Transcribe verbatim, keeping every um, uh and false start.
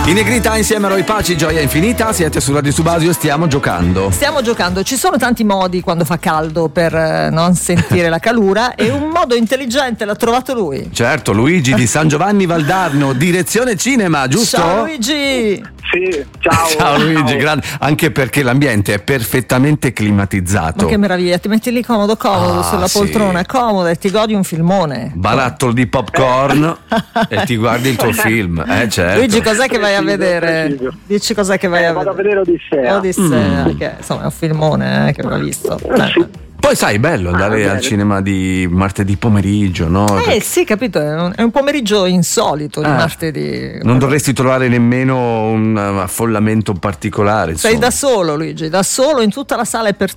In Negrità insieme a Roy Paci, Gioia Infinita, siete su Radio Subasio, stiamo giocando. Stiamo giocando, ci sono tanti modi quando fa caldo per eh, non sentire la calura e un modo intelligente l'ha trovato lui. Certo, Luigi di San Giovanni Valdarno, direzione cinema, giusto? Ciao Luigi! Sì, ciao. Ciao Luigi, ciao. grande, anche perché l'ambiente è perfettamente climatizzato. Ma che meraviglia, ti metti lì comodo comodo Ah, sulla sì. poltrona, comodo e ti godi un filmone. Barattolo di popcorn e ti guardi il tuo film, eh certo. Luigi, cos'è che vai a Preciso, vedere? preciso. Dici cos'è che vai Eh, a vado a vedere? vedere Odissea. Odissea, Mm. che insomma è un filmone eh, che ho visto. Sì. Poi sai, bello andare bene. al cinema di martedì pomeriggio, no? Eh sì, capito, è un, è un pomerigggo insito di Eh, martedì. Non dovresti trovare nemmeno un affollamento particolare. Sei insomma. da solo Luigi, da solo in tutta la sala è per